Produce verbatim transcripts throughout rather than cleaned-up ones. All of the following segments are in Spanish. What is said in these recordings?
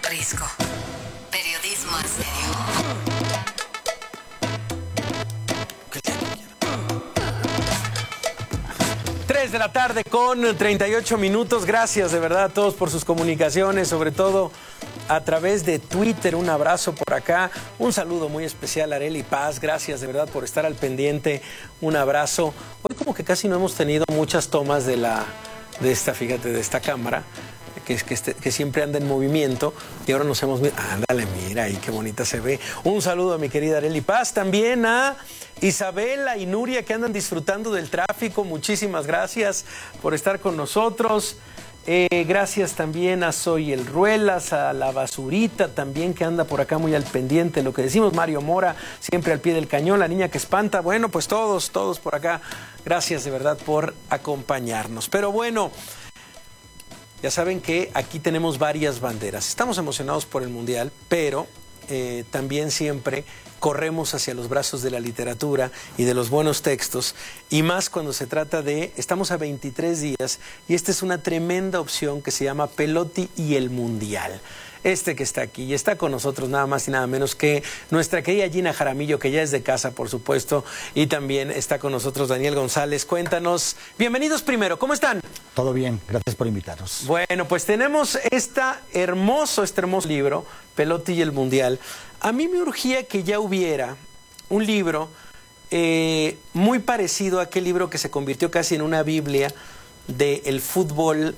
Risco. Periodismo en serio. tres de la tarde con treinta y ocho minutos. Gracias de verdad a todos por sus comunicaciones, sobre todo a través de Twitter. Un abrazo por acá. Un saludo muy especial a Arely Paz. Gracias de verdad por estar al pendiente. Un abrazo. Hoy como que casi no hemos tenido muchas tomas de la de esta, fíjate, de esta cámara. Que, que, este, que siempre anda en movimiento y ahora nos hemos... Ándale, mira ahí qué bonita se ve. Un saludo a mi querida Arely Paz, también a Isabela y Nuria que andan disfrutando del tráfico. Muchísimas gracias por estar con nosotros. Eh, gracias también a Soy el Ruelas, a La Basurita también que anda por acá muy al pendiente de lo que decimos. Mario Mora, siempre al pie del cañón, la niña que espanta. Bueno, pues todos, todos por acá. Gracias de verdad por acompañarnos. Pero bueno... Ya saben que aquí tenemos varias banderas. Estamos emocionados por el Mundial, pero eh, también siempre corremos hacia los brazos de la literatura y de los buenos textos, y más cuando se trata de... Estamos a veintitrés días y esta es una tremenda opción que se llama Pelotti y el Mundial. Este que está aquí y está con nosotros nada más y nada menos que nuestra querida Gina Jaramillo, que ya es de casa, por supuesto, y también está con nosotros Daniel González. Cuéntanos, bienvenidos primero, ¿cómo están? Todo bien, gracias por invitarnos. Bueno, pues tenemos esta hermoso, este hermoso libro, Pelotti y el Mundial. A mí me urgía que ya hubiera un libro eh, muy parecido a aquel libro que se convirtió casi en una Biblia del fútbol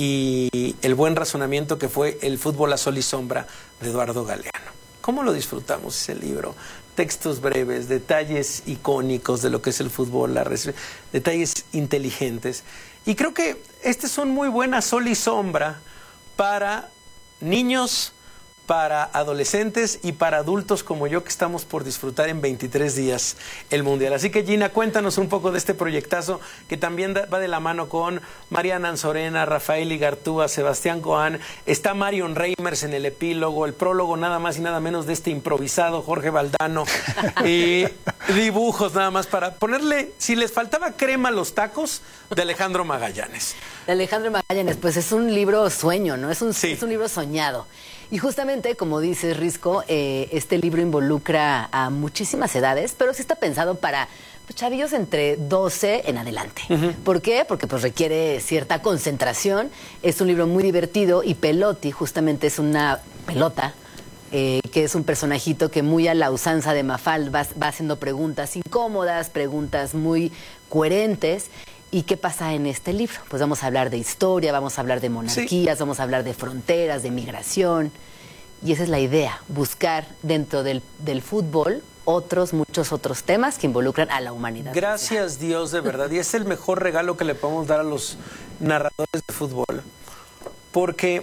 y el buen razonamiento que fue El fútbol a sol y sombra de Eduardo Galeano. ¿Cómo lo disfrutamos ese libro? Textos breves, detalles icónicos de lo que es el fútbol, la res... detalles inteligentes. Y creo que este son muy buena sol y sombra para niños, para adolescentes y para adultos como yo que estamos por disfrutar en veintitrés días el Mundial. Así que Gina, cuéntanos un poco de este proyectazo que también da, va de la mano con Mariana Anzorena, Rafael Igartúa, Sebastián Coán, está Marion Reimers en el epílogo, el prólogo nada más y nada menos de este improvisado Jorge Valdano y dibujos nada más para ponerle, si les faltaba crema a los tacos, de Alejandro Magallanes. De Alejandro Magallanes, pues es un libro sueño, ¿no? Es un, sí. es un libro soñado. Y justamente, como dices, Risco, eh, este libro involucra a muchísimas edades, pero sí está pensado para pues, chavillos entre doce en adelante. Uh-huh. ¿Por qué? Porque pues, requiere cierta concentración. Es un libro muy divertido y Pelotti justamente es una pelota, eh, que es un personajito que muy a la usanza de Mafalda va, va haciendo preguntas incómodas, preguntas muy coherentes. ¿Y qué pasa en este libro? Pues vamos a hablar de historia, vamos a hablar de monarquías, sí. Vamos a hablar de fronteras, de migración. Y esa es la idea, buscar dentro del, del fútbol otros, muchos otros temas que involucran a la humanidad. Gracias social. Dios, de verdad. Y es el mejor regalo que le podemos dar a los narradores de fútbol. Porque,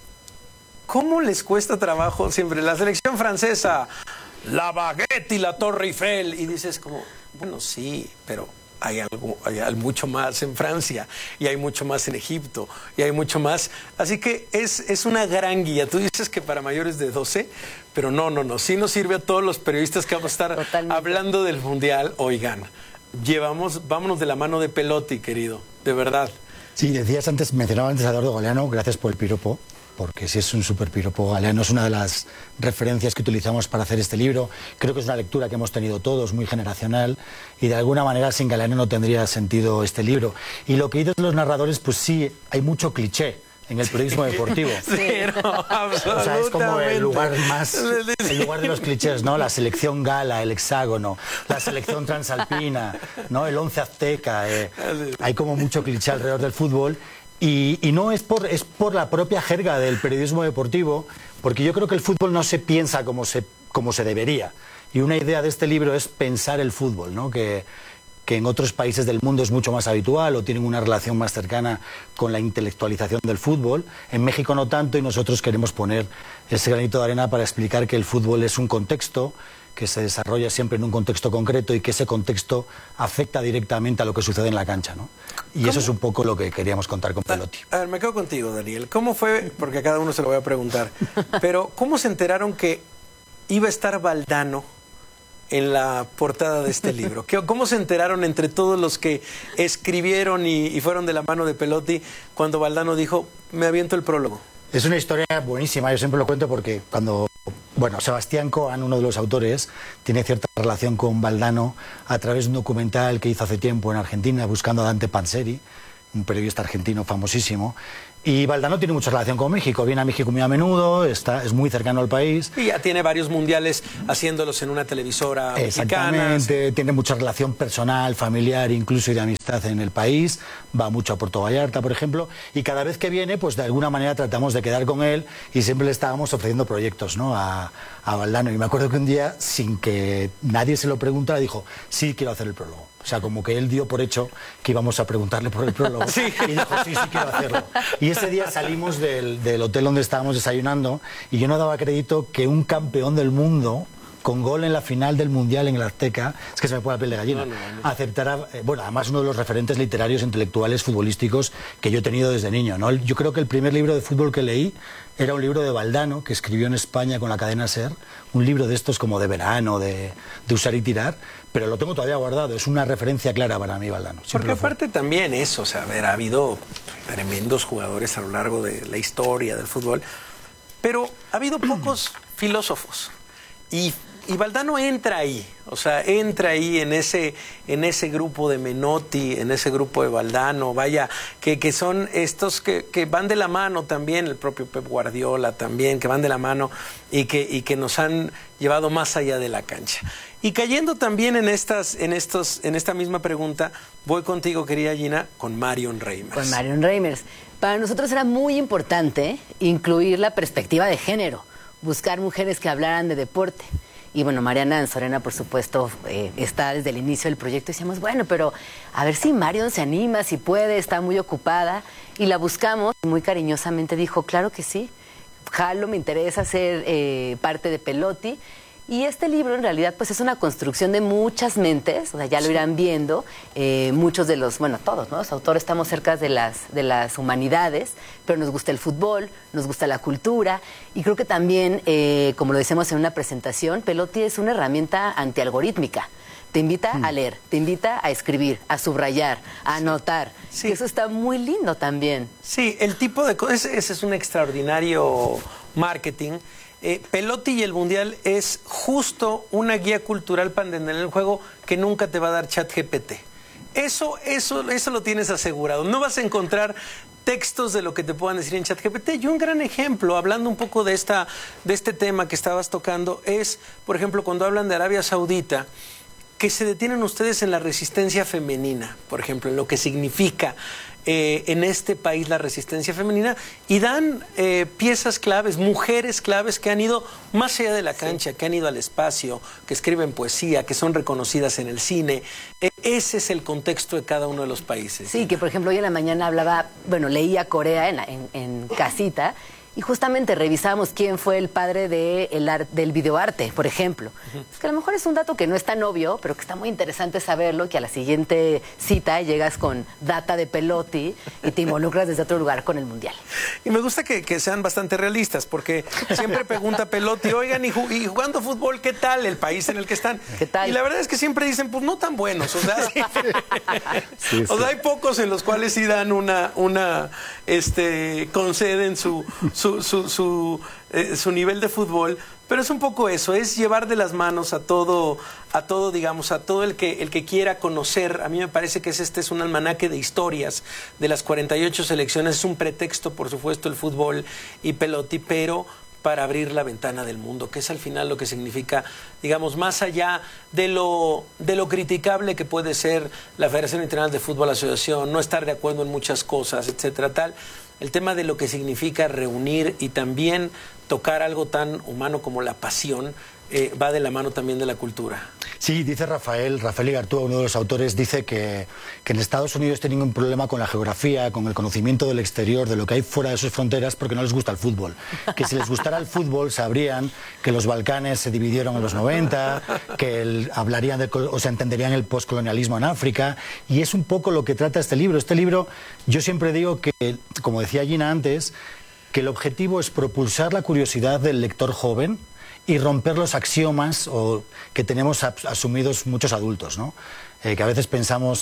¿cómo les cuesta trabajo siempre? La selección francesa, la baguette y la Torre Eiffel. Y dices como, bueno, sí, pero... Hay algo, hay mucho más en Francia y hay mucho más en Egipto y hay mucho más. Así que es, es una gran guía. Tú dices que para mayores de doce, pero no, no, no. Sí nos sirve a todos los periodistas que vamos a estar Totalmente. Hablando del Mundial. Oigan, llevamos, vámonos de la mano de Pelotti, querido, de verdad. Sí, decías antes, mencionaba antes a Eduardo Galeano, gracias por el piropo, porque sí es un súper piropo. Galeano es una de las referencias que utilizamos para hacer este libro. Creo que es una lectura que hemos tenido todos, muy generacional, y de alguna manera sin Galeano no tendría sentido este libro. Y lo que dices de los narradores, pues sí, hay mucho cliché en el periodismo deportivo. Sí, no, absolutamente. O sea, es como el lugar más, el lugar de los clichés, ¿no? La selección gala, el hexágono, la selección transalpina, ¿no? El once azteca. Eh. Hay como mucho cliché alrededor del fútbol. Y, y no es por, es por la propia jerga del periodismo deportivo, porque yo creo que el fútbol no se piensa como se, como se debería. Y una idea de este libro es pensar el fútbol, ¿no? Que, que en otros países del mundo es mucho más habitual o tienen una relación más cercana con la intelectualización del fútbol. En México no tanto, y nosotros queremos poner ese granito de arena para explicar que el fútbol es un contexto que se desarrolla siempre en un contexto concreto y que ese contexto afecta directamente a lo que sucede en la cancha, ¿no? Y ¿Cómo? Eso es un poco lo que queríamos contar con Pelotti. A ver, me quedo contigo, Daniel. ¿Cómo fue? Porque a cada uno se lo voy a preguntar. Pero, ¿cómo se enteraron que iba a estar Valdano en la portada de este libro? ¿Cómo se enteraron entre todos los que escribieron y, y fueron de la mano de Pelotti cuando Valdano dijo, me aviento el prólogo? Es una historia buenísima, yo siempre lo cuento porque cuando... Bueno, Sebastián Cohen, uno de los autores, tiene cierta relación con Valdano a través de un documental que hizo hace tiempo en Argentina, buscando a Dante Panzeri, un periodista argentino famosísimo. Y Valdano tiene mucha relación con México, viene a México muy a menudo, está, es muy cercano al país. Y ya tiene varios mundiales haciéndolos en una televisora mexicana. Exactamente, tiene mucha relación personal, familiar, incluso y de amistad en el país, va mucho a Puerto Vallarta, por ejemplo, y cada vez que viene, pues de alguna manera tratamos de quedar con él y siempre le estábamos ofreciendo proyectos, ¿no?, a, a Valdano. Y me acuerdo que un día, sin que nadie se lo preguntara, dijo, sí, quiero hacer el prólogo. O sea, como que él dio por hecho que íbamos a preguntarle por el prólogo. Sí. Y dijo, sí, sí quiero hacerlo. Y ese día salimos del, del hotel donde estábamos desayunando y yo no daba crédito que un campeón del mundo, con gol en la final del Mundial en el Azteca, es que se me pone la piel de gallina, no, no, no. aceptara, eh, bueno, además uno de los referentes literarios, intelectuales, futbolísticos que yo he tenido desde niño, ¿no? Yo creo que el primer libro de fútbol que leí era un libro de Valdano, que escribió en España con la cadena SER, un libro de estos como de verano, de, de usar y tirar, pero lo tengo todavía guardado, es una referencia clara para mí, Valdano. Porque aparte también eso, o sea, a ver, ha habido tremendos jugadores a lo largo de la historia del fútbol, pero ha habido pocos filósofos. Y, y Valdano entra ahí, o sea, entra ahí en ese, en ese grupo de Menotti, en ese grupo de Valdano, vaya, que, que son estos que, que van de la mano también, el propio Pep Guardiola también, que van de la mano y que, y que nos han llevado más allá de la cancha. Y cayendo también en estas, en estos, en esta misma pregunta, voy contigo, querida Gina, con Marion Reimers. Con Marion Reimers. Para nosotros era muy importante incluir la perspectiva de género, buscar mujeres que hablaran de deporte. Y bueno, Mariana Anzorena, por supuesto, eh, está desde el inicio del proyecto. Y decíamos, bueno, pero a ver si Marion se anima, si puede, está muy ocupada. Y la buscamos y muy cariñosamente dijo, claro que sí, jalo, me interesa ser eh, parte de Pelotti. Y este libro en realidad pues es una construcción de muchas mentes, o sea, ya lo irán viendo, eh, muchos de los, bueno, todos, ¿no? Los autores estamos cerca de las, de las humanidades, pero nos gusta el fútbol, nos gusta la cultura, y creo que también, eh, como lo decíamos en una presentación, Pelotti es una herramienta antialgorítmica. Te invita mm. a leer, te invita a escribir, a subrayar, a anotar. Sí. Eso está muy lindo también. Sí, el tipo de cosas, ese es un extraordinario marketing. Eh, Pelotti y el Mundial es justo una guía cultural para entender el juego que nunca te va a dar ChatGPT. Eso, eso, eso lo tienes asegurado. No vas a encontrar textos de lo que te puedan decir en ChatGPT. Y un gran ejemplo, hablando un poco de, esta, de este tema que estabas tocando, es, por ejemplo, cuando hablan de Arabia Saudita, que se detienen ustedes en la resistencia femenina, por ejemplo, en lo que significa eh, en este país la resistencia femenina, y dan eh, piezas claves, mujeres claves que han ido más allá de la cancha, sí. que han ido al espacio, que escriben poesía, que son reconocidas en el cine. Eh, ese es el contexto de cada uno de los países. Sí, que por ejemplo hoy en la mañana hablaba, bueno, leía Corea en, en, en casita, y justamente revisamos quién fue el padre de el ar, del videoarte, por ejemplo. Uh-huh. Es que a lo mejor es un dato que no es tan obvio, pero que está muy interesante saberlo, que a la siguiente cita llegas con data de Pelotti y te involucras desde otro lugar con el Mundial. Y me gusta que, que sean bastante realistas, porque siempre pregunta Pelotti, oigan, y, y jugando fútbol, ¿qué tal el país en el que están? ¿Qué tal? Y la verdad es que siempre dicen, pues no tan buenos. O sea, sí. Sí, sí. O sea, hay pocos en los cuales sí dan una, una este, conceden su... su, su, su, eh, su nivel de fútbol, pero es un poco eso, es llevar de las manos a todo, a todo, digamos, a todo el que, el que quiera conocer. A mí me parece que es, este es un almanaque de historias de las cuarenta y ocho selecciones, es un pretexto, por supuesto, el fútbol y Pelotti, pero para abrir la ventana del mundo, que es al final lo que significa, digamos, más allá de lo, de lo criticable que puede ser la Federación Internacional de Fútbol, la Asociación, no estar de acuerdo en muchas cosas, etcétera, tal. El tema de lo que significa reunir y también tocar algo tan humano como la pasión eh, va de la mano también de la cultura. Sí, dice Rafael, Rafael Igartúa, uno de los autores, dice que, que en Estados Unidos tienen un problema con la geografía, con el conocimiento del exterior, de lo que hay fuera de sus fronteras, porque no les gusta el fútbol. Que si les gustara el fútbol sabrían que los Balcanes se dividieron en los noventa, que el, hablarían de, o se entenderían el postcolonialismo en África, y es un poco lo que trata este libro. Este libro, yo siempre digo que, como decía Gina antes, que el objetivo es propulsar la curiosidad del lector joven y romper los axiomas o, que tenemos asumidos muchos adultos, ¿no? Eh, que a veces pensamos,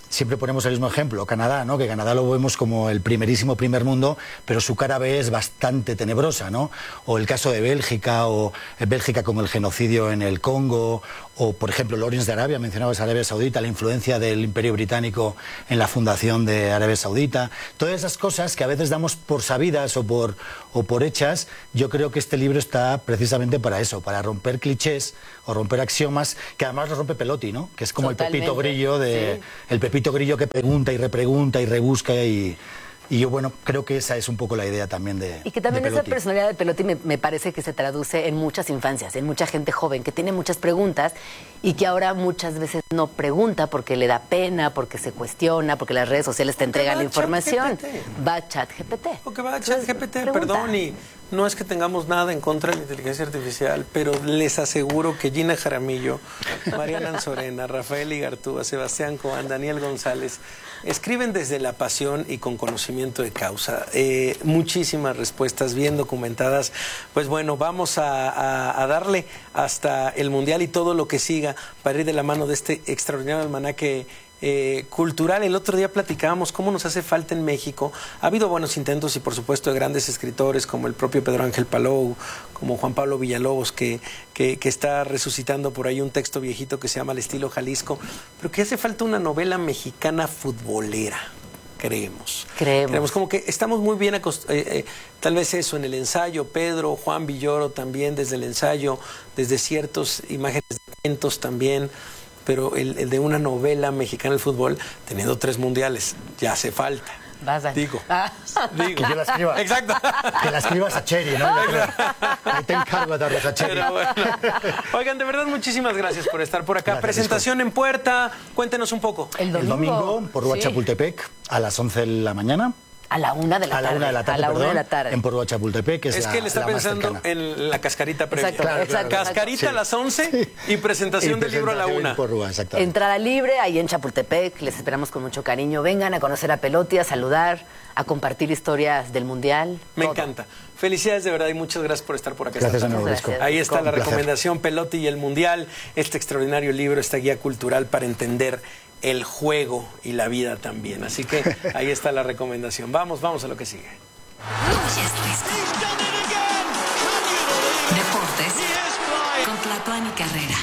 siempre ponemos el mismo ejemplo, Canadá, ¿no? Que Canadá lo vemos como el primerísimo primer mundo, pero su cara B es bastante tenebrosa, ¿no? O el caso de Bélgica, o Bélgica con el genocidio en el Congo, o por ejemplo Lawrence de Arabia, mencionabas Arabia Saudita, la influencia del Imperio Británico en la fundación de Arabia Saudita, todas esas cosas que a veces damos por sabidas o por, o por hechas. Yo creo que este libro está precisamente para eso, para romper clichés o romper axiomas, que además lo rompe Pelotti, ¿no? Que es como Totalmente. el Pepito Grillo de sí. el Pepito Grillo que pregunta y repregunta y rebusca y... Y yo, bueno, creo que esa es un poco la idea también de Y que también de esa personalidad de Pelotti me, me parece que se traduce en muchas infancias, en mucha gente joven que tiene muchas preguntas y que ahora muchas veces no pregunta porque le da pena, porque se cuestiona, porque las redes sociales te entregan la información. Va a ChatGPT. Porque va a ChatGPT, perdón, y no es que tengamos nada en contra de la inteligencia artificial, pero les aseguro que Gina Jaramillo, Mariana Anzorena, Rafael Igartúa, Sebastián Coan, Daniel González, escriben desde la pasión y con conocimiento de causa. Eh, muchísimas respuestas bien documentadas. Pues bueno, vamos a, a, a darle hasta el Mundial y todo lo que siga para ir de la mano de este extraordinario almanaque Eh, cultural. El otro día platicábamos cómo nos hace falta en México. Ha habido buenos intentos y por supuesto de grandes escritores como el propio Pedro Ángel Palou, como Juan Pablo Villalobos, que, que, que está resucitando por ahí un texto viejito que se llama Al estilo Jalisco, pero que hace falta una novela mexicana futbolera. Creemos. Creemos. Creemos como que estamos muy bien acostumbrados, eh, eh, tal vez eso, en el ensayo, Pedro, Juan Villoro también desde el ensayo, desde ciertas imágenes de cuentos también, pero el, el de una novela mexicana del fútbol, teniendo tres mundiales, ya hace falta. Vas a... Digo, ah. digo. Que yo la escriba. Exacto. Que la escribas a Cheri, ¿no? Ahí te encargo de darles a Cheri. Bueno. Oigan, de verdad, muchísimas gracias por estar por acá. Gracias, Presentación en puerta, cuéntenos un poco. El domingo, El domingo por Rua sí. Chapultepec, a las once de la mañana. A la una de la a tarde. la una de la tarde, a la perdón, una de la tarde. en Porrúa Chapultepec, que es, Es la, que él está la más pensando cercana. en la cascarita previa. Exacto, Claro, exacto. claro. Cascarita Sí. a las once y presentación Y del libro a la presentación una. en Porrúa, exactamente. Entrada libre ahí en Chapultepec. Les esperamos con mucho cariño. Vengan a conocer a Pelotti, a saludar, a compartir historias del Mundial. Me todo. encanta. Felicidades de verdad y muchas gracias por estar por acá. Gracias esta a tarde. nuevo, Risco. Ahí está Un la placer. recomendación, Pelotti y el Mundial, este extraordinario libro, esta guía cultural para entender el juego y la vida también. Así que ahí está la recomendación. Vamos, vamos a lo que sigue. Yes, Risco. Deportes con Tlatuani Carrera.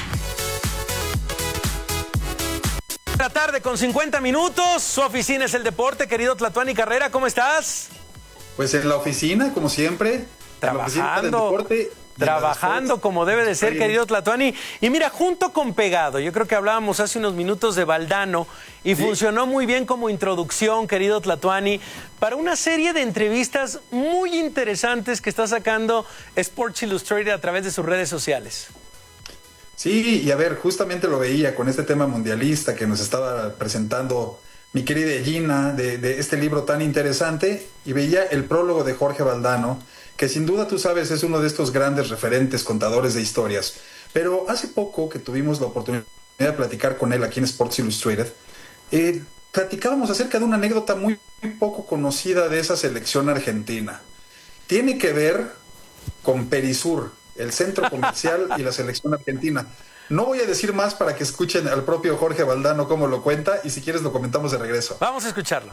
La tarde con cincuenta minutos, su oficina es el deporte, querido Tlatuani Carrera, ¿cómo estás? Pues en la oficina, como siempre. Trabajando, trabajando como debe de ser, querido Tlatuani. Y mira, junto con Pegado, yo creo que hablábamos hace unos minutos de Valdano y sí. funcionó muy bien como introducción, querido Tlatuani, para una serie de entrevistas muy interesantes que está sacando Sports Illustrated a través de sus redes sociales. Sí, y a ver, justamente lo veía con este tema mundialista que nos estaba presentando mi querida Gina, de, de este libro tan interesante, y veía el prólogo de Jorge Valdano, que sin duda tú sabes es uno de estos grandes referentes contadores de historias. Pero hace poco que tuvimos la oportunidad de platicar con él aquí en Sports Illustrated, eh, platicábamos acerca de una anécdota muy, muy poco conocida de esa selección argentina. Tiene que ver con Perisur, el centro comercial y la selección argentina. No voy a decir más para que escuchen al propio Jorge Valdano cómo lo cuenta, y si quieres lo comentamos de regreso. Vamos a escucharlo.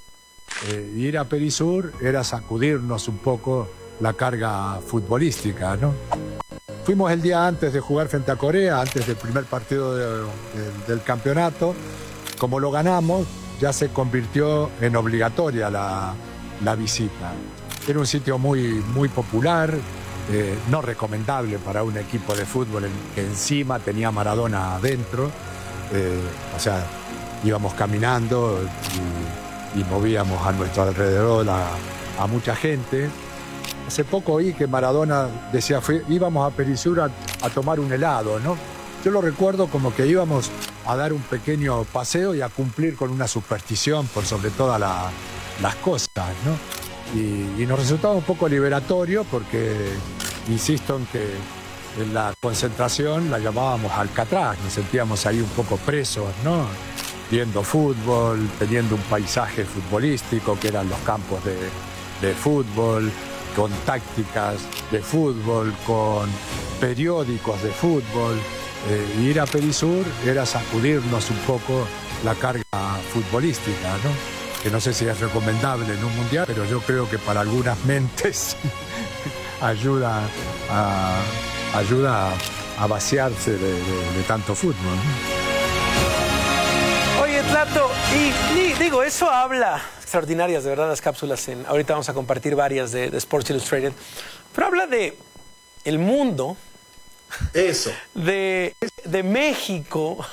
Eh, ir a Perisur era sacudirnos un poco la carga futbolística, ¿no? Fuimos el día antes de jugar frente a Corea, antes del primer partido de, de, del campeonato. Como lo ganamos, ya se convirtió en obligatoria la, la visita. Era un sitio muy, muy popular, eh, no recomendable para un equipo de fútbol en, que encima tenía Maradona adentro. Eh, o sea, íbamos caminando y, y movíamos a nuestro alrededor a, a mucha gente. Hace poco oí que Maradona decía, fue, íbamos a Perisur a, a tomar un helado, ¿no? Yo lo recuerdo como que íbamos a dar un pequeño paseo y a cumplir con una superstición por sobre todas la, las cosas, ¿no? Y, y nos resultaba un poco liberatorio porque, insisto en que en la concentración la llamábamos Alcatraz, nos sentíamos ahí un poco presos, ¿no? Viendo fútbol, teniendo un paisaje futbolístico que eran los campos de, de fútbol, con tácticas de fútbol, con periódicos de fútbol. Eh, ir a Perisur era sacudirnos un poco la carga futbolística, ¿no? Que no sé si es recomendable en un mundial, pero yo creo que para algunas mentes ayuda a, ayuda a, a vaciarse de, de, de tanto fútbol, ¿no? Oye, Tlato, y, y digo, eso habla, extraordinarias de verdad las cápsulas, en, ahorita vamos a compartir varias de, de Sports Illustrated, pero habla de el mundo, eso, de, de México,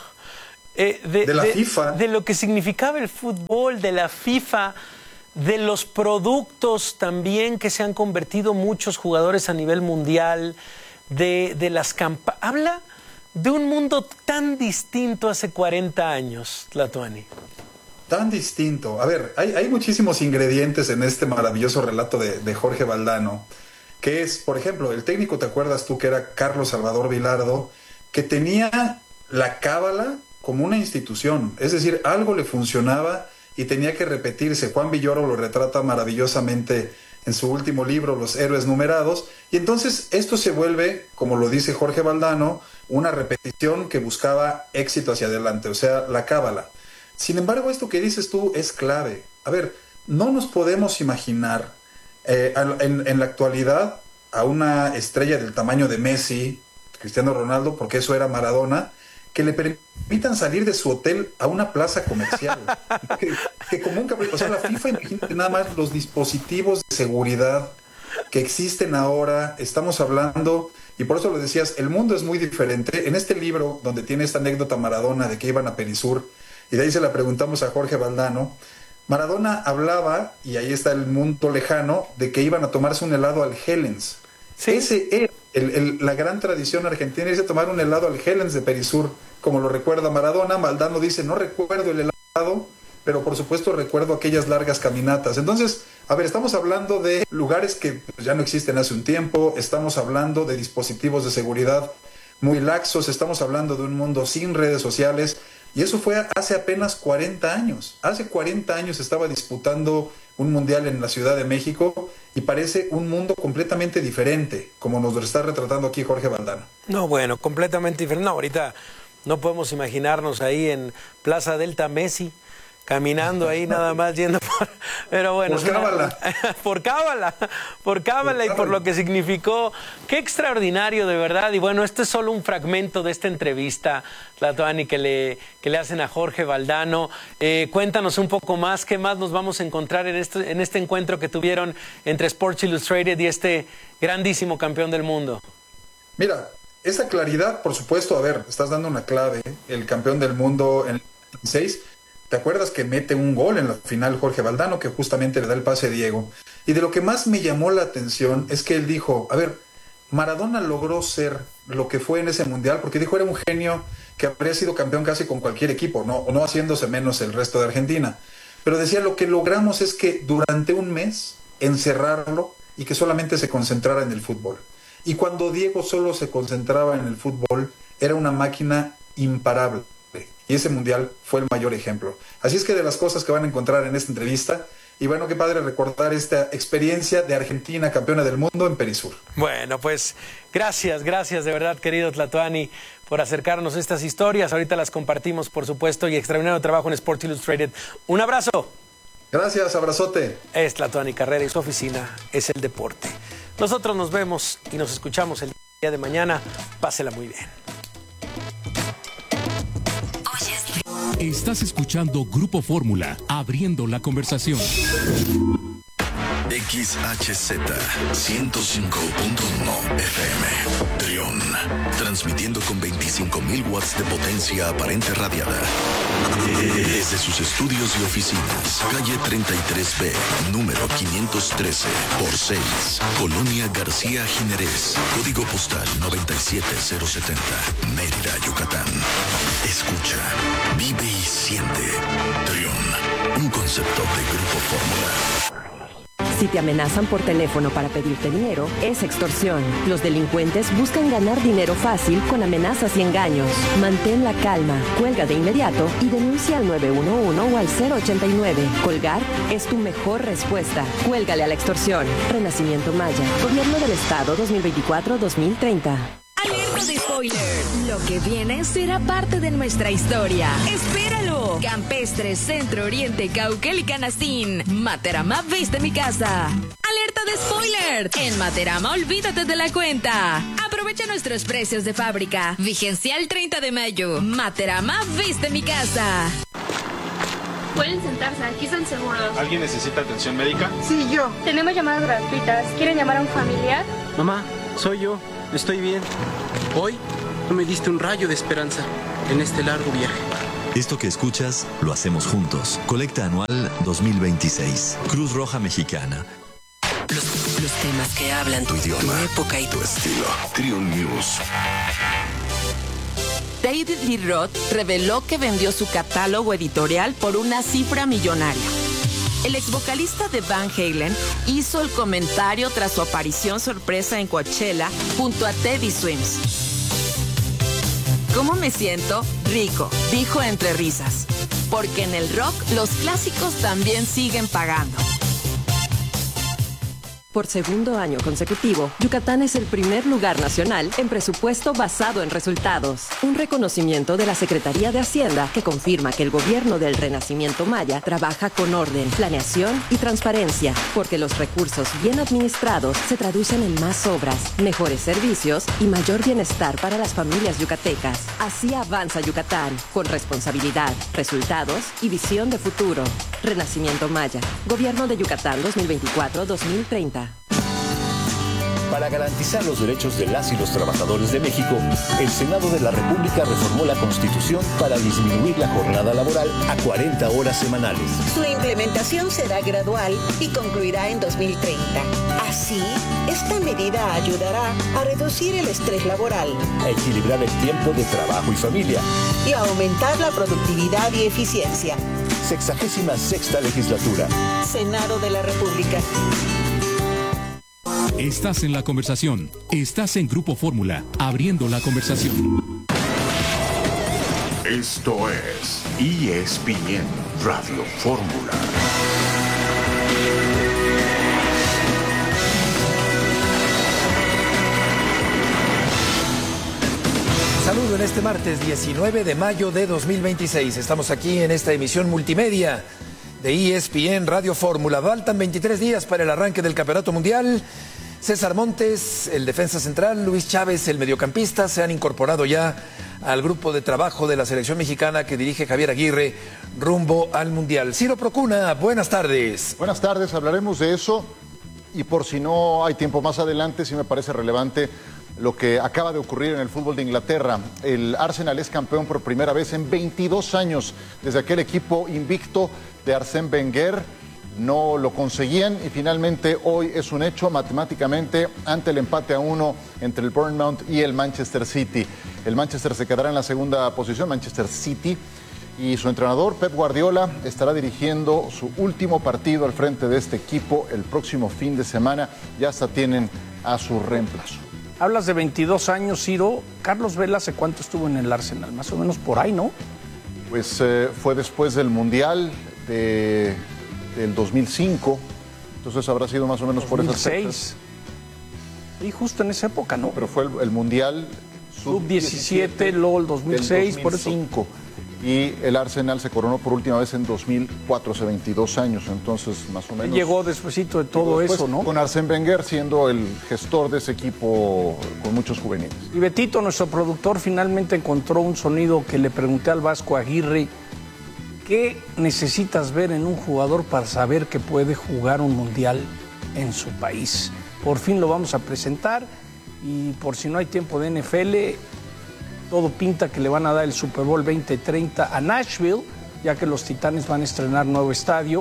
eh, de, de la de, FIFA, de lo que significaba el fútbol, de la FIFA, de los productos también que se han convertido muchos jugadores a nivel mundial, de, de las campañas. Habla de un mundo tan distinto hace cuarenta años, Tlatuani. Tan distinto. A ver, hay, hay muchísimos ingredientes en este maravilloso relato de, de Jorge Valdano, que es, por ejemplo, el técnico, ¿te acuerdas tú que era Carlos Salvador Vilardo, que tenía la cábala como una institución? Es decir, algo le funcionaba y tenía que repetirse. Juan Villoro lo retrata maravillosamente en su último libro, Los Héroes Numerados, y entonces esto se vuelve, como lo dice Jorge Valdano, una repetición que buscaba éxito hacia adelante, o sea, la cábala. Sin embargo, esto que dices tú es clave. A ver, no nos podemos imaginar eh, en, en la actualidad a una estrella del tamaño de Messi, Cristiano Ronaldo, porque eso era Maradona, que le permitan salir de su hotel a una plaza comercial. que, que como un capricho, o sea, la FIFA, imagínate nada más los dispositivos de seguridad que existen ahora. Estamos hablando, y por eso lo decías, el mundo es muy diferente. En este libro, donde tiene esta anécdota Maradona de que iban a Perisur, y de ahí se la preguntamos a Jorge Valdano, Maradona hablaba, y ahí está el mundo lejano, de que iban a tomarse un helado al Hellens. ¿Sí? Ese era el, el, la gran tradición argentina, irse a tomar un helado al Hellens de Perisur, como lo recuerda Maradona. Valdano dice, no recuerdo el helado, pero por supuesto recuerdo aquellas largas caminatas. Entonces, a ver, estamos hablando de lugares que ya no existen hace un tiempo, estamos hablando de dispositivos de seguridad muy laxos, estamos hablando de un mundo sin redes sociales, y eso fue hace apenas cuarenta años. Hace cuarenta años estaba disputando un mundial en la Ciudad de México y parece un mundo completamente diferente, como nos lo está retratando aquí Jorge Valdano. No, bueno, completamente diferente. No, ahorita no podemos imaginarnos ahí en Plaza Delta Messi, caminando ahí nada más yendo por... Pero bueno, por cábala. por cábala, por cábala y por lo que significó. Qué extraordinario, de verdad. Y bueno, este es solo un fragmento de esta entrevista, Tlatuani, que le, que le hacen a Jorge Valdano. Eh, cuéntanos un poco más, ¿qué más nos vamos a encontrar en este, en este encuentro que tuvieron entre Sports Illustrated y este grandísimo campeón del mundo? Mira, esa claridad, por supuesto, a ver, estás dando una clave. El campeón del mundo en el dieciséis... ¿Te acuerdas que mete un gol en la final Jorge Valdano, que justamente le da el pase a Diego? Y de lo que más me llamó la atención es que él dijo, a ver, Maradona logró ser lo que fue en ese mundial, porque dijo era un genio que habría sido campeón casi con cualquier equipo, no, no haciéndose menos el resto de Argentina. Pero decía, lo que logramos es que durante un mes encerrarlo y que solamente se concentrara en el fútbol. Y cuando Diego solo se concentraba en el fútbol, era una máquina imparable. Y ese mundial fue el mayor ejemplo. Así es que de las cosas que van a encontrar en esta entrevista, y bueno, qué padre recordar esta experiencia de Argentina, campeona del mundo en Perisur. Bueno, pues gracias, gracias de verdad, querido Tlatuani, por acercarnos a estas historias. Ahorita las compartimos, por supuesto, y extraordinario trabajo en Sports Illustrated. Un abrazo. Gracias, abrazote. Es Tlatuani Carrera y su oficina es el deporte. Nosotros nos vemos y nos escuchamos el día de mañana. Pásela muy bien. Estás escuchando Grupo Fórmula, abriendo la conversación. X H Z ciento cinco punto uno F M, Trión, transmitiendo con veinticinco mil watts de potencia aparente radiada. Desde sus estudios y oficinas, calle treinta y tres B, número quinientos trece por seis, Colonia García Jiménez, código postal noventa y siete cero setenta, Mérida, Yucatán. Escucha, vive y siente. Trión, un concepto de Grupo Fórmula. Si te amenazan por teléfono para pedirte dinero, es extorsión. Los delincuentes buscan ganar dinero fácil con amenazas y engaños. Mantén la calma, cuelga de inmediato y denuncia al nueve uno uno o al cero ochenta y nueve. Colgar es tu mejor respuesta. Cuélgale a la extorsión. Renacimiento Maya. Gobierno del Estado dos mil veinticuatro a dos mil treinta. Alerta Alerta de spoiler. Lo que viene será parte de nuestra historia. ¡Espéralo! Campestres, Centro Oriente, Cauquel y Canastín. Materama viste mi casa. Alerta de spoiler. En Materama olvídate de la cuenta. Aprovecha nuestros precios de fábrica. Vigencia el treinta de mayo. Materama viste mi casa. Pueden sentarse, aquí están seguros. ¿Alguien necesita atención médica? Sí, yo. Tenemos llamadas gratuitas. ¿Quieren llamar a un familiar? Mamá, soy yo. Estoy bien. Hoy me diste un rayo de esperanza en este largo viaje. Esto que escuchas, lo hacemos juntos. Colecta anual dos mil veintiséis. Cruz Roja Mexicana. Los, los temas que hablan tu idioma, tu época y tu estilo. Triun News. David Lee Roth reveló que vendió su catálogo editorial por una cifra millonaria. El ex vocalista de Van Halen hizo el comentario tras su aparición sorpresa en Coachella junto a Teddy Swims. ¿Cómo me siento? Rico, dijo entre risas. Porque en el rock los clásicos también siguen pagando. Por segundo año consecutivo, Yucatán es el primer lugar nacional en presupuesto basado en resultados. Un reconocimiento de la Secretaría de Hacienda que confirma que el gobierno del Renacimiento Maya trabaja con orden, planeación y transparencia, porque los recursos bien administrados se traducen en más obras, mejores servicios y mayor bienestar para las familias yucatecas. Así avanza Yucatán, con responsabilidad, resultados y visión de futuro. Renacimiento Maya, Gobierno de Yucatán dos mil veinticuatro a dos mil treinta. Para garantizar los derechos de las y los trabajadores de México, el Senado de la República reformó la Constitución para disminuir la jornada laboral a cuarenta horas semanales. Su implementación será gradual y concluirá en dos mil treinta. Así, esta medida ayudará a reducir el estrés laboral, a equilibrar el tiempo de trabajo y familia y a aumentar la productividad y eficiencia. Sexagésima sexta legislatura. Senado de la República. Estás en la conversación. Estás en Grupo Fórmula, abriendo la conversación. Esto es E S P N Radio Fórmula. Saludo en este martes diecinueve de mayo de dos mil veintiséis. Estamos aquí en esta emisión multimedia de E S P N Radio Fórmula. Faltan veintitrés días para el arranque del Campeonato Mundial. César Montes, el defensa central, Luis Chávez, el mediocampista, se han incorporado ya al grupo de trabajo de la selección mexicana que dirige Javier Aguirre rumbo al Mundial. Ciro Procuna, buenas tardes. Buenas tardes, hablaremos de eso y por si no hay tiempo más adelante, sí me parece relevante lo que acaba de ocurrir en el fútbol de Inglaterra. El Arsenal es campeón por primera vez en veintidós años desde aquel equipo invicto de Arsène Wenger. No lo conseguían y finalmente hoy es un hecho matemáticamente ante el empate a uno entre el Bournemouth y el Manchester City. El Manchester se quedará en la segunda posición, Manchester City, y su entrenador Pep Guardiola estará dirigiendo su último partido al frente de este equipo el próximo fin de semana. Ya hasta tienen a su reemplazo. Hablas de veintidós años, Ciro. Carlos Vela, ¿hace cuánto estuvo en el Arsenal? Más o menos por ahí, ¿no? Pues eh, fue después del Mundial de... del dos mil cinco, entonces habrá sido más o menos por esas fechas. Sí, justo en esa época, ¿no? Pero fue el, el Mundial sub diecisiete, luego el dos mil seis, por eso. Y el Arsenal se coronó por última vez en dos mil cuatro, hace veintidós años, entonces más o menos. Llegó despuesito de todo eso, ¿no? Con Arsène Wenger siendo el gestor de ese equipo con muchos juveniles. Y Betito, nuestro productor, finalmente encontró un sonido que le pregunté al Vasco Aguirre. ¿Qué necesitas ver en un jugador para saber que puede jugar un mundial en su país? Por fin lo vamos a presentar y por si no hay tiempo de N F L, todo pinta que le van a dar el Super Bowl veinte treinta a Nashville, ya que los Titanes van a estrenar nuevo estadio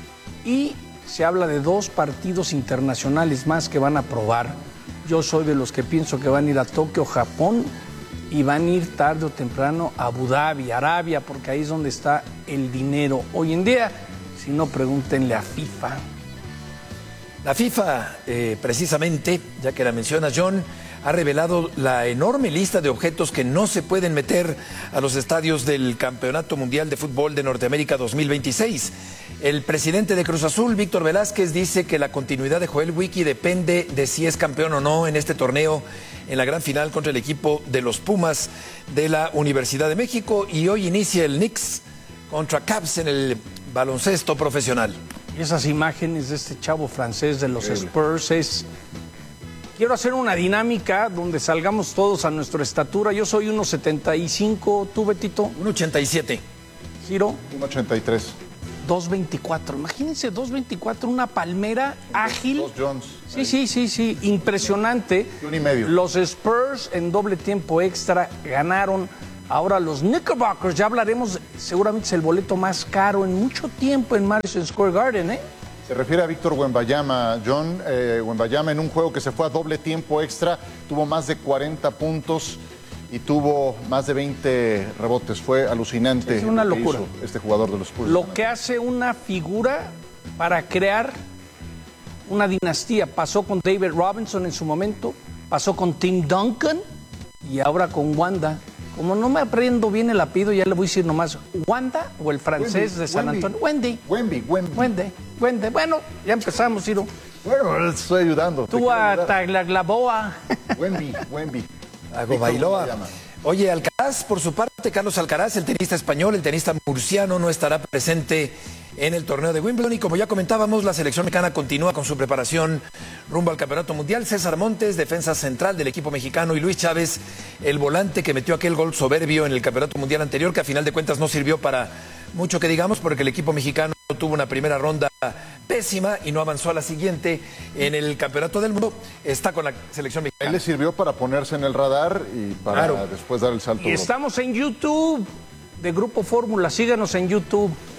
y se habla de dos partidos internacionales más que van a probar. Yo soy de los que pienso que van a ir a Tokio, Japón, y van a ir tarde o temprano a Abu Dhabi, Arabia, porque ahí es donde está el dinero. Hoy en día, si no, pregúntenle a FIFA. La FIFA, eh, precisamente, ya que la menciona John, ha revelado la enorme lista de objetos que no se pueden meter a los estadios del Campeonato Mundial de Fútbol de Norteamérica dos mil veintiséis. El presidente de Cruz Azul, Víctor Velázquez, dice que la continuidad de Joel Wiki depende de si es campeón o no en este torneo en la gran final contra el equipo de los Pumas de la Universidad de México, y hoy inicia el Knicks contra Cavs en el baloncesto profesional. Y esas imágenes de este chavo francés de los Spurs es... Quiero hacer una dinámica donde salgamos todos a nuestra estatura. Yo soy uno setenta y cinco, ¿tú, Betito? uno ochenta y siete. ¿Giro? uno ochenta y tres. dos veinticuatro. Imagínense, dos veinticuatro, una palmera ágil. Dos Jones. Sí, sí, sí, sí, impresionante. Un y medio. Los Spurs en doble tiempo extra ganaron. Ahora los Knickerbockers, ya hablaremos, seguramente es el boleto más caro en mucho tiempo en Madison Square Garden, ¿eh? Se refiere a Víctor Wembanyama, John. Eh, Wembanyama en un juego que se fue a doble tiempo extra, tuvo más de cuarenta puntos y tuvo más de veinte rebotes. Fue alucinante. Es una lo que locura. hizo este jugador de los Spurs. Lo que hace una figura para crear una dinastía. Pasó con David Robinson en su momento, pasó con Tim Duncan y ahora con Wanda. Como no me aprendo bien el apellido, ya le voy a decir nomás Wanda o el francés Wemby, de San Wemby. Antonio. Wendy. Wemby, Wemby. Wendy. Wendy. Bueno, ya empezamos, Ciro. Bueno, estoy ayudando. Tú a Taglaglaboa. Wemby, Wemby. Hago Bailoa. Oye, Alcaraz, por su parte, Carlos Alcaraz, el tenista español, el tenista murciano, no estará presente en el torneo de Wimbledon. Y como ya comentábamos, la selección mexicana continúa con su preparación rumbo al Campeonato Mundial. César Montes, defensa central del equipo mexicano, y Luis Chávez, el volante que metió aquel gol soberbio en el Campeonato Mundial anterior, que a final de cuentas no sirvió para mucho que digamos, porque el equipo mexicano tuvo una primera ronda pésima y no avanzó a la siguiente en el Campeonato del Mundo. Está con la selección mexicana. Él le sirvió para ponerse en el radar y para Claro. después dar el salto. Y estamos en YouTube de Grupo Fórmula. Síganos en YouTube.